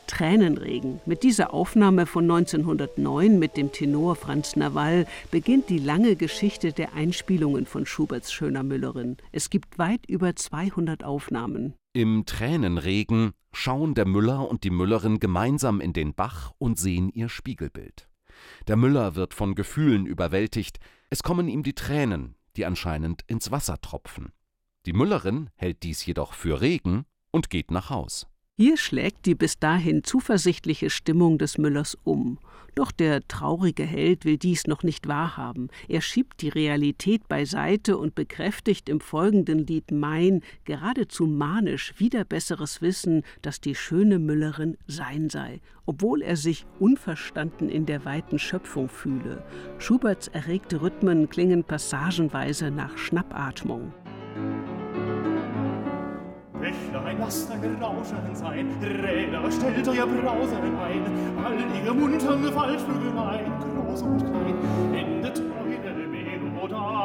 Tränenregen. Mit dieser Aufnahme von 1909 mit dem Tenor Franz Nawal beginnt die lange Geschichte der Einspielungen von Schuberts Schöner Müllerin. Es gibt weit über 200 Aufnahmen. Im Tränenregen schauen der Müller und die Müllerin gemeinsam in den Bach und sehen ihr Spiegelbild. Der Müller wird von Gefühlen überwältigt, es kommen ihm die Tränen, die anscheinend ins Wasser tropfen. Die Müllerin hält dies jedoch für Regen und geht nach Haus. Hier schlägt die bis dahin zuversichtliche Stimmung des Müllers um. Doch der traurige Held will dies noch nicht wahrhaben. Er schiebt die Realität beiseite und bekräftigt im folgenden Lied Mein geradezu manisch wider besseres Wissen, dass die schöne Müllerin sein sei, obwohl er sich unverstanden in der weiten Schöpfung fühle. Schuberts erregte Rhythmen klingen passagenweise nach Schnappatmung. Bächlein, lasst ein Rauschen sein, Räder, stellt euer Brausen ein, all ihr muntern Waldvögel ein, groß und klein, endet eure Melodie.